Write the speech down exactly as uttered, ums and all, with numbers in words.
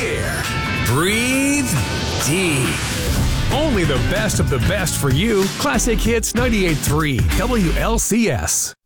air. Breathe deep. Only the best of the best for you. Classic Hits ninety-eight point three W L C S.